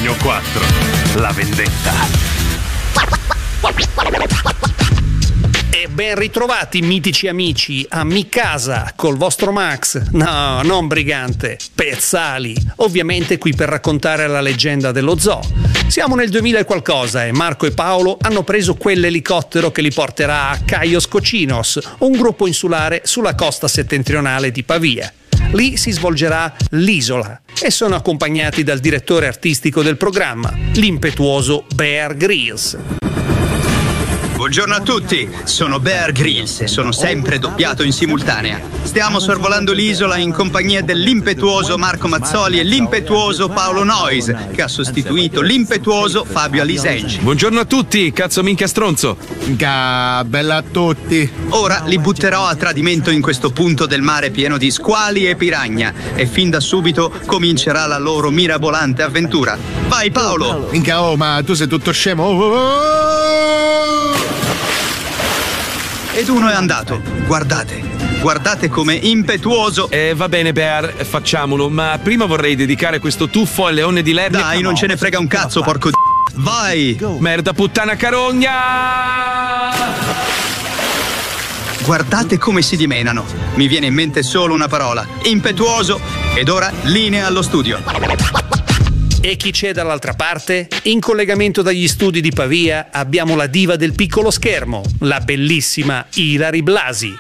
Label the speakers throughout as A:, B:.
A: Sogno 4. La vendetta. E ben ritrovati, mitici amici, a Mi Casa col vostro Max. No, non Brigante, Pezzali. Ovviamente qui per raccontare la leggenda dello zoo. Siamo nel 2000 e qualcosa e Marco e Paolo hanno preso quell'elicottero che li porterà a Caios Cocinos, un gruppo insulare sulla costa settentrionale di Pavia. Lì si svolgerà l'Isola e sono accompagnati dal direttore artistico del programma, l'impetuoso Bear Grylls.
B: Buongiorno a tutti, sono Bear Grylls e sono sempre doppiato in simultanea. Stiamo sorvolando l'isola in compagnia dell'impetuoso Marco Mazzoli e l'impetuoso Paolo Noyes, che ha sostituito l'impetuoso Fabio Alisegi.
C: Buongiorno a tutti, cazzo minchia stronzo.
D: Bella a tutti.
B: Ora li butterò a tradimento in questo punto del mare pieno di squali e piragna e fin da subito comincerà la loro mirabolante avventura. Vai Paolo!
D: Ma tu sei tutto scemo.
B: Ed uno è andato. Guardate come impetuoso.
C: Va bene Bear, facciamolo, ma prima vorrei dedicare questo tuffo al leone di Lernia.
B: Dai, non ce ne frega un cazzo, porco d***o. Vai!
C: Merda puttana carogna!
B: Guardate come si dimenano. Mi viene in mente solo una parola. Impetuoso. Ed ora linea allo studio.
A: E chi c'è dall'altra parte? In collegamento dagli studi di Pavia abbiamo la diva del piccolo schermo, la bellissima Ilary Blasi.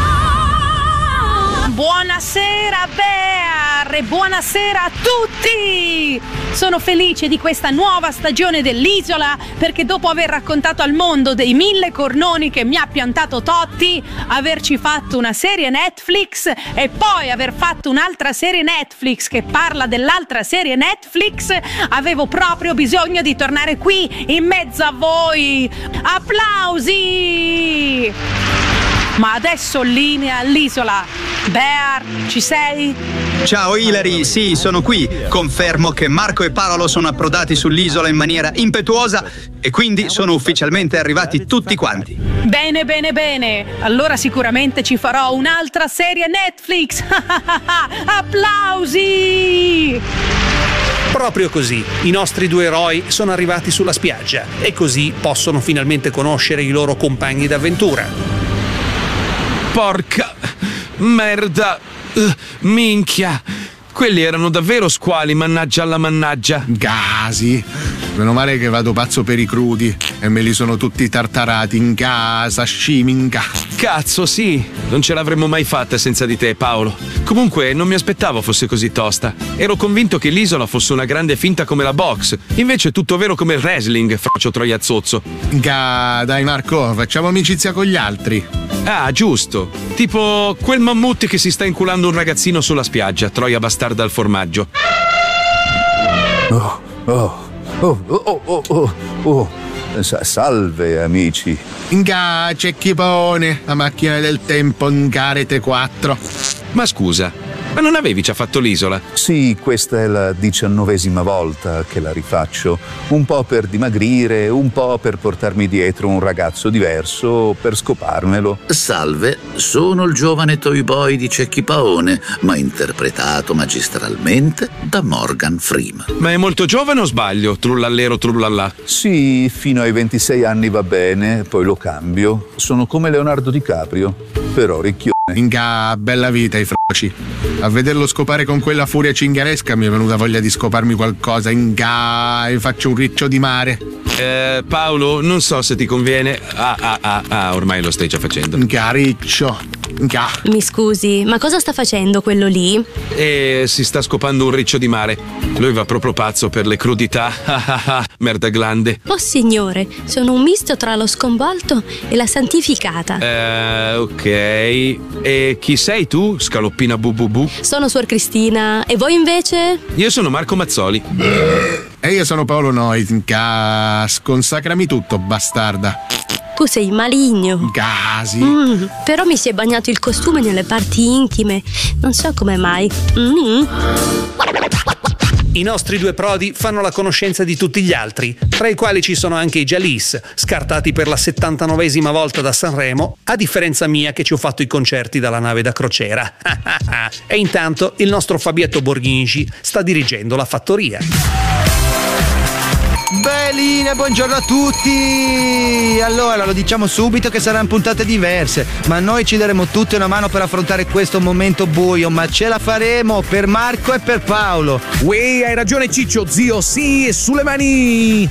E: Buonasera Bear e buonasera a tutti! Sono felice di questa nuova stagione dell'Isola perché dopo aver raccontato al mondo dei 1000 cornoni che mi ha piantato Totti, averci fatto una serie Netflix e poi aver fatto un'altra serie Netflix che parla dell'altra serie Netflix, avevo proprio bisogno di tornare qui in mezzo a voi. Applausi! Ma adesso linea all'Isola. Bear, ci sei?
B: Ciao Ilary, sì, sono qui. Confermo che Marco e Paolo sono approdati sull'isola in maniera impetuosa e quindi sono ufficialmente arrivati tutti quanti.
E: Bene, bene, bene. Allora sicuramente ci farò un'altra serie Netflix. Applausi!
A: Proprio così, i nostri due eroi sono arrivati sulla spiaggia e così possono finalmente conoscere i loro compagni d'avventura.
C: Porca merda, minchia, quelli erano davvero squali, mannaggia alla mannaggia.
D: Gasi, meno male che vado pazzo per i crudi e me li sono tutti tartarati in casa, sashimi in casa.
C: Cazzo sì, non ce l'avremmo mai fatta senza di te Paolo. Comunque non mi aspettavo fosse così tosta. Ero convinto che l'isola fosse una grande finta come la box, invece è tutto vero come il wrestling, faccio troia zozzo.
D: Dai Marco, facciamo amicizia con gli altri.
C: Ah, giusto. Tipo quel mammut che si sta inculando un ragazzino sulla spiaggia, troia bastarda al formaggio.
F: Salve amici.
D: Cecchipone, la macchina del tempo in Rete 4.
C: Ma scusa, ma non avevi già fatto l'isola?
F: Sì, questa è la 19ª volta che la rifaccio. Un po' per dimagrire, un po' per portarmi dietro un ragazzo diverso, per scoparmelo.
G: Salve, sono il giovane toy boy di Cecchi Paone, ma interpretato magistralmente da Morgan Freeman.
C: Ma è molto giovane o sbaglio? Trullallero trullallà.
F: Sì, fino ai 26 anni va bene, poi lo cambio. Sono come Leonardo DiCaprio, però ricchione.
D: Bella vita i froci. A vederlo scopare con quella furia cingaresca mi è venuta voglia di scoparmi qualcosa. E faccio un riccio di mare.
C: Paolo, non so se ti conviene. Ormai lo stai già facendo.
D: Riccio.
H: Mi scusi, ma cosa sta facendo quello lì?
C: Si sta scopando un riccio di mare. Lui va proprio pazzo per le crudità. Merda glande.
H: Oh signore, sono un misto tra lo sconvolto e la santificata.
C: Ok. E chi sei tu, scaloppina bu?
H: Sono Suor Cristina. E voi invece?
C: Io sono Marco Mazzoli.
D: E io sono Paolo Noyes. Sconsacrami tutto, bastarda.
H: Tu sei maligno.
D: Gasi.
H: Però mi si è bagnato il costume nelle parti intime. Non so come mai.
A: I nostri due prodi fanno la conoscenza di tutti gli altri, tra i quali ci sono anche i Jalis, scartati per la 79esima volta da Sanremo, a differenza mia che ci ho fatto i concerti dalla nave da crociera. E intanto il nostro Fabietto Borghini sta dirigendo la fattoria.
I: Beline, buongiorno a tutti! Allora, lo diciamo subito che saranno puntate diverse, ma noi ci daremo tutti una mano per affrontare questo momento buio, ma ce la faremo per Marco e per Paolo.
J: Uè, hai ragione Ciccio, zio, sì, sulle mani!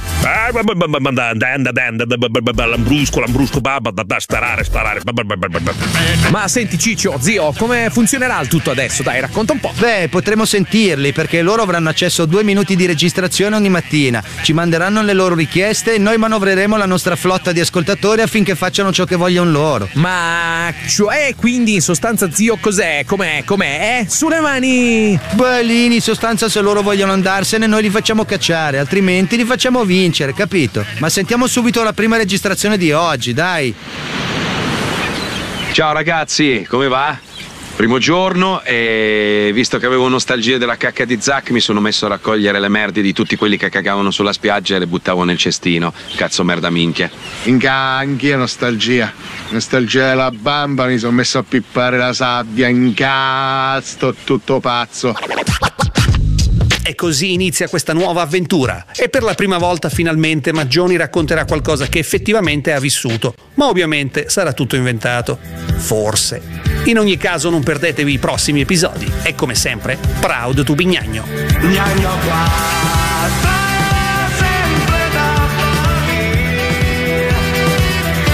J: Lambrusco, sparare. Ma senti Ciccio, zio, come funzionerà il tutto adesso? Dai, racconta un po'.
I: Beh, potremo sentirli, perché loro avranno accesso a 2 minuti di registrazione ogni mattina. Ci manderanno le loro richieste e noi manovreremo la nostra flotta di ascoltatori affinché facciano ciò che vogliono loro.
J: Ma cioè, quindi in sostanza zio cos'è? Com'è? Sulle mani!
I: Beh, lì in sostanza se loro vogliono andarsene noi li facciamo cacciare, altrimenti li facciamo vincere, capito? Ma sentiamo subito la prima registrazione di oggi, dai!
C: Ciao ragazzi, come va? Primo giorno e visto che avevo nostalgia della cacca di Zac mi sono messo a raccogliere le merde di tutti quelli che cagavano sulla spiaggia e le buttavo nel cestino. Cazzo merda minchia.
D: Anch'io nostalgia della bamba, mi sono messo a pippare la sabbia, sto tutto pazzo.
A: E così inizia questa nuova avventura e per la prima volta finalmente Maggioni racconterà qualcosa che effettivamente ha vissuto, ma ovviamente sarà tutto inventato. Forse. In ogni caso non perdetevi i prossimi episodi e come sempre, proud to be Gnagno.
K: Gnagno qua, sempre da morire.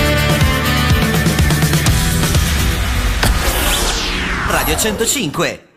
K: Radio 105